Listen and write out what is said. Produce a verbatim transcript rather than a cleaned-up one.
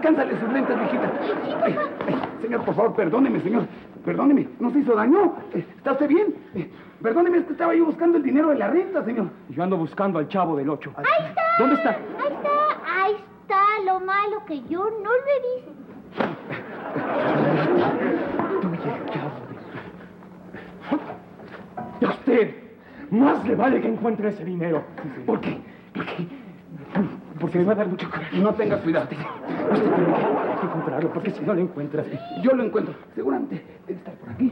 alcánzale sus lentes, viejita. Ay, ay, señor, por favor, perdóneme, señor. Perdóneme, ¿no se hizo daño? ¿Está usted bien? Perdóneme, es que estaba yo buscando el dinero de la renta, señor. Yo ando buscando al chavo del ocho. Ahí está. ¿Dónde está? Ahí está, ahí está. Lo malo que yo no lo he visto. Tú y el chavo de... ¡A usted! Más le vale que encuentre ese dinero. Sí, ¿por qué? Porque... Porque me va a dar mucho coraje. No tengas cuidado. Usted tiene que, que encontrarlo, porque si no lo encuentras... Yo lo encuentro. Seguramente debe estar por aquí.